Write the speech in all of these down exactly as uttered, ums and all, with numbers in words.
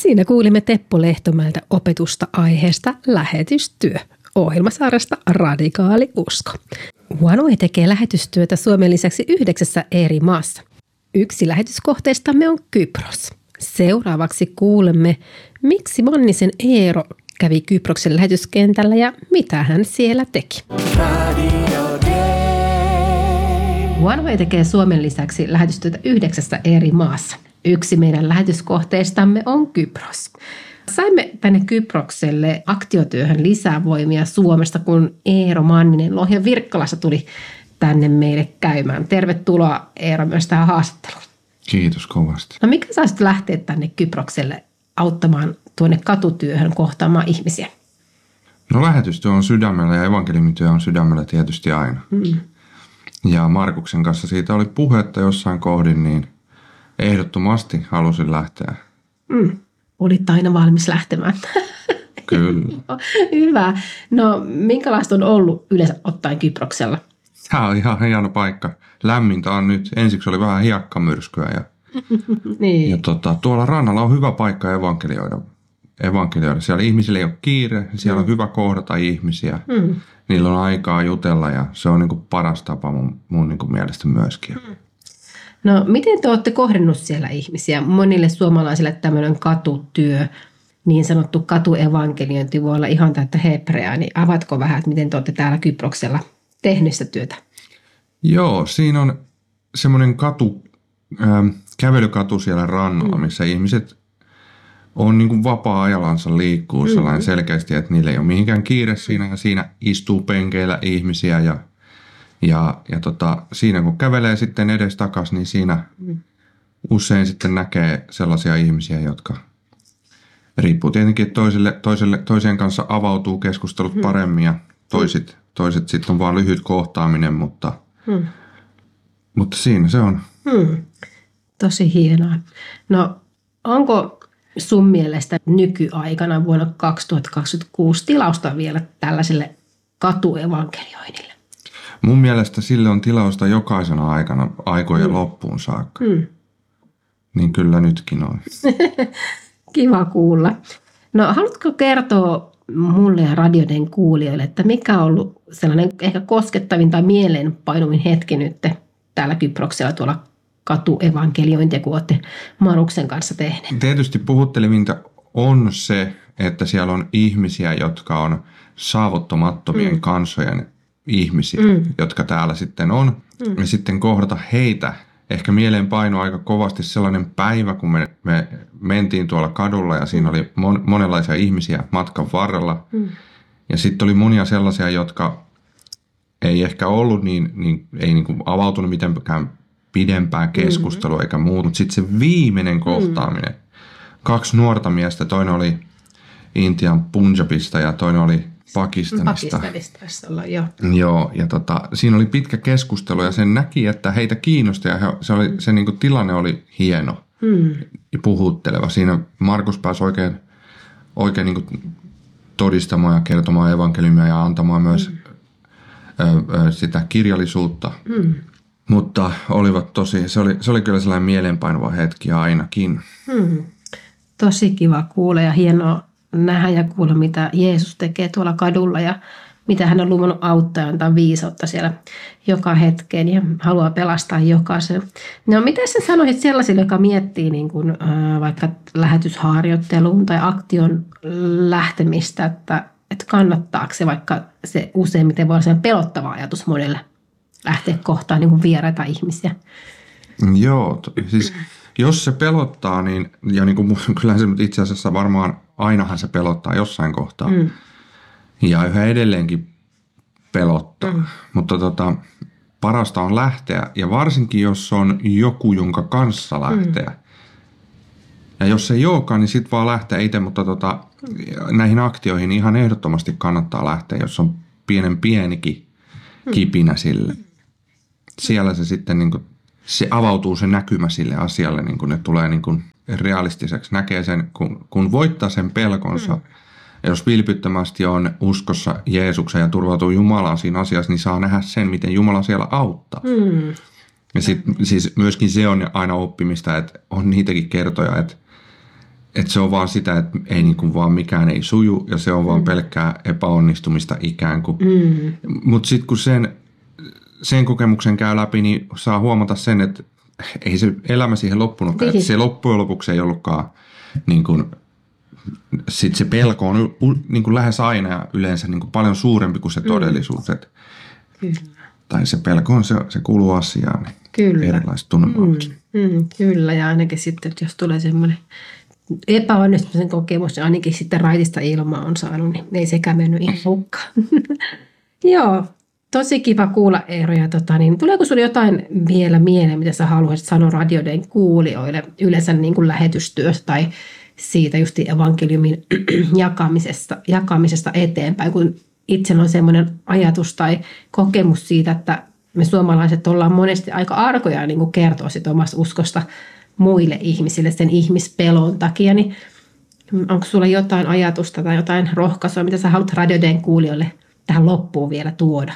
Siinä kuulimme Teppo Lehtomäeltä opetusta aiheesta lähetystyö ohjelmasarjasta Radikaali usko. OneWay tekee lähetystyötä Suomen lisäksi yhdeksässä eri maassa. Yksi lähetyskohteistamme on Kypros. Seuraavaksi kuulemme, miksi Mannisen Eero kävi Kyproksen lähetyskentällä ja mitä hän siellä teki. OneWay tekee Suomen lisäksi lähetystyötä yhdeksässä eri maassa. Yksi meidän lähetyskohteistamme on Kypros. Saimme tänne Kyprokselle aktiotyöhön lisää voimia Suomesta, kun Eero Manninen Lohjan Virkkalassa tuli tänne meille käymään. Tervetuloa Eero myös tähän haastatteluun. Kiitos kovasti. No mikä saisit lähteä tänne Kyprokselle auttamaan tuonne katutyöhön kohtaamaan ihmisiä? No lähetystyö on sydämellä ja evankeliumityö on sydämellä tietysti aina. Mm. Ja Markuksen kanssa siitä oli puhetta jossain kohdin, niin ehdottomasti halusin lähteä. Mm. Olit aina valmis lähtemään. Kyllä. No, hyvä. No minkälaista on ollut yleensä ottaen Kyproksella? Tämä on ihan hieno paikka. Lämmintä on nyt. Ensiksi oli vähän hiekkamyrskyä. Ja, niin. ja tota, tuolla rannalla on hyvä paikka evankelioida. evankelioida. Siellä ihmisillä ei ole kiire. Siellä mm. on hyvä kohdata ihmisiä. Mm. Niillä on aikaa jutella ja se on niin kuin paras tapa mun, mun niin kuin mielestä myöskin. Mm. No miten te olette kohdannut siellä ihmisiä? Monille suomalaisille tämmöinen katutyö, niin sanottu katuevankeliointi voi olla ihan täyttä hebreaa, niin avatko vähän, että miten te olette täällä Kyproksella tehnyt sitä työtä? Joo, siinä on semmoinen katu, äh, kävelykatu siellä rannalla, mm. missä ihmiset on niin kuin vapaa-ajallansa liikkuu mm. sellainen selkeästi, että niillä ei ole mihinkään kiire siinä ja siinä istuu penkeillä ihmisiä ja Ja, ja tota, siinä kun kävelee sitten edestakas, niin siinä mm. usein sitten näkee sellaisia ihmisiä, jotka riippuu tietenkin, että toiselle, toiselle, toiseen kanssa avautuu keskustelut mm. paremmin ja toiset, toiset sitten on vaan lyhyt kohtaaminen, mutta, mm. mutta siinä se on. Mm. Tosi hienoa. No onko sun mielestä nykyaikana vuonna kaksituhattakaksikymmentäkuusi tilausta vielä tällaiselle katuevankelioinnille? Mun mielestä sille on tilausta jokaisena aikana aikojen mm. loppuun saakka. Mm. Niin kyllä nytkin on. Kiva kuulla. No haluatko kertoa mulle ja radioiden kuulijoille, että mikä on ollut sellainen ehkä koskettavin tai mieleenpainuvin hetki nyt täällä Kyproksella tuolla katuevankeliointia, kun olette Maruksen kanssa tehneet? Tietysti puhuttelevinta on se, että siellä on ihmisiä, jotka on saavuttamattomien mm. kansojen ihmisiä, mm. jotka täällä sitten on. Mm. Ja sitten kohdata heitä. Ehkä mieleen painoi aika kovasti sellainen päivä, kun me, me mentiin tuolla kadulla ja siinä oli mon, monenlaisia ihmisiä matkan varrella. Mm. Ja sitten oli monia sellaisia, jotka ei ehkä ollut niin, niin ei niin kuin avautunut mitenkään pidempään keskustelua mm-hmm. eikä muuta. Mutta sitten se viimeinen kohtaaminen. Mm. Kaksi nuorta miestä, toinen oli Intian Punjabista ja toinen oli Pakistanista. Pakistanista olla, joo. Joo, ja tota, siinä oli pitkä keskustelu ja sen näki, että heitä kiinnosti ja he, se, oli, se niin kuin tilanne oli hieno hmm. ja puhutteleva. Siinä Markus pääsi oikein, oikein niin kuin todistamaan ja kertomaan evankeliumia ja antamaan myös hmm. ö, ö, sitä kirjallisuutta. Hmm. Mutta olivat tosi, se oli, se oli kyllä sellainen mieleenpainuva hetki ainakin. Hmm. Tosi kiva kuulla ja hienoa nähdä ja kuulla, mitä Jeesus tekee tuolla kadulla ja mitä hän on luvannut auttaa ja antaa viisautta siellä joka hetkeen ja haluaa pelastaa jokaisen. No mitä sä sanoisit sellaisille, joka miettii niin kuin, äh, vaikka lähetysharjoitteluun tai aktion lähtemistä, että, että kannattaako se, vaikka se useimmiten voi olla sen pelottava ajatus monelle lähteä kohtaan niin kuin vieraita ihmisiä? Joo, siis jos se pelottaa, niin, ja niin kuin, kyllä se itse asiassa varmaan ainahan se pelottaa jossain kohtaa. Mm. Ja yhä edelleenkin pelottaa. Mm. Mutta tota, parasta on lähteä, ja varsinkin jos on joku, jonka kanssa lähteä. Mm. Ja jos ei olekaan, niin sitten vaan lähteä itse, mutta tota, näihin aktioihin niin ihan ehdottomasti kannattaa lähteä, jos on pienen pienikin kipinä sille. Siellä se sitten niin kuin, se avautuu se näkymä sille asialle, niin kun ne tulee niin kun realistiseksi. Näkee sen, kun, kun voittaa sen pelkonsa. Mm. Ja jos vilpittömästi on uskossa Jeesuksen ja turvautuu Jumalaan siinä asiassa, niin saa nähdä sen, miten Jumala siellä auttaa. Mm. Ja sit, siis myöskin se on aina oppimista, että on niitäkin kertoja, että, että se on vaan sitä, että ei niin kuin vaan mikään ei suju ja se on vaan mm. pelkkää epäonnistumista ikään kuin. Mm. Mutta sitten kun sen, sen kokemuksen käy läpi, niin saa huomata sen, että ei se elämä siihen loppunutkaan. Että se loppujen lopuksi ei ollutkaan, niin kuin, sit se pelko on niin kuin lähes aina ja yleensä niin kuin paljon suurempi kuin se todellisuus. Mm. Kyllä. Tai se pelko on se, se kuuluu asiaan. Kyllä. Erilaiset tunnemalliset. Mm, mm, kyllä, ja ainakin sitten, että jos tulee semmoinen epäonnistumisen kokemus, ja ainakin sitten raitista ilmaa on saanut, niin ei sekään mennyt ihan hukkaan. Joo, tosi kiva kuulla, Eero. Ja tota, niin, tuleeko sinulle jotain vielä mieleen, mitä sä haluaisit sanoa radioiden kuulijoille yleensä niin kuin lähetystyöstä tai siitä just evankeliumin jakamisesta, jakamisesta eteenpäin, kun itsellä on semmoinen ajatus tai kokemus siitä, että me suomalaiset ollaan monesti aika arkoja niin kuin kertoa sit omasta uskosta muille ihmisille sen ihmispelon takia, niin onko sulla jotain ajatusta tai jotain rohkaisua, mitä sä haluat radioiden kuulijoille tähän loppuun vielä tuoda?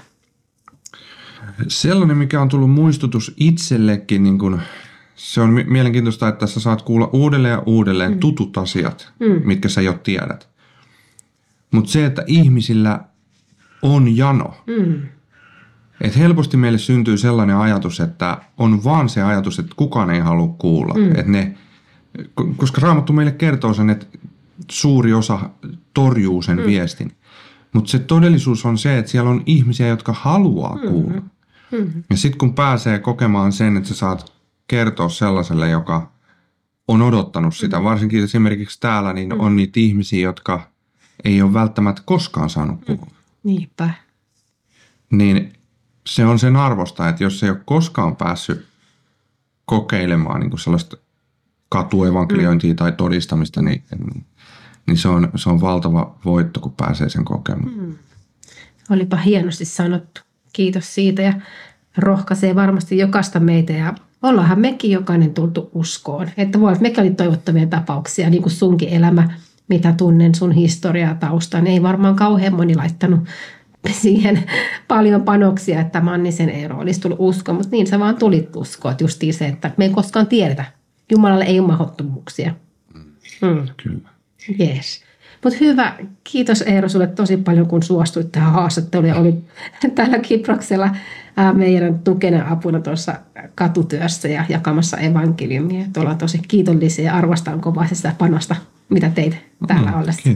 Sellainen, mikä on tullut muistutus itsellekin, niin kun, se on mielenkiintoista, että sä saat kuulla uudelleen ja uudelleen mm. tutut asiat, mm. mitkä sä jo tiedät. Mutta se, että ihmisillä on jano. Mm. Et helposti meille syntyy sellainen ajatus, että on vaan se ajatus, että kukaan ei halua kuulla. Mm. Et ne, koska Raamattu meille kertoo sen, että suuri osa torjuu sen mm. viestin. Mutta se todellisuus on se, että siellä on ihmisiä, jotka haluaa kuulla. Mm. Ja sitten kun pääsee kokemaan sen, että sä saat kertoa sellaiselle, joka on odottanut sitä, varsinkin esimerkiksi täällä, niin mm. on niitä ihmisiä, jotka ei ole välttämättä koskaan saanut kuulla. Niinpä. Niin se on sen arvosta, että jos ei ole koskaan päässyt kokeilemaan niin kuin sellaista katuevankeliointia mm. tai todistamista, niin, niin se, on, se on valtava voitto, kun pääsee sen kokemaan. Mm. Olipa hienosti sanottu. Kiitos siitä ja rohkaisee varmasti jokaista meitä ja ollaanhan mekin jokainen tultu uskoon. Että voi, mekin oli toivottavia tapauksia, niin kuin sunkin elämä, mitä tunnen sun historiaa taustaan. Ei varmaan kauhean moni laittanut siihen paljon panoksia, että Mannisen Eero olisi tullut uskoon, mutta niin sä vaan tulit uskoon. Että justiin se, että me ei koskaan tiedetä. Jumalalle ei ole mahdottomuuksia. Mm. Kyllä. Jees. Mutta hyvä. Kiitos Eero sulle tosi paljon, kun suostuit tähän haastatteluun ja olit täällä Kiproksella meidän tukena apuna tuossa katutyössä ja jakamassa evankeliumia. Ollaan tosi kiitollisia ja arvostan kovasti sitä panosta, mitä teit täällä ollessa.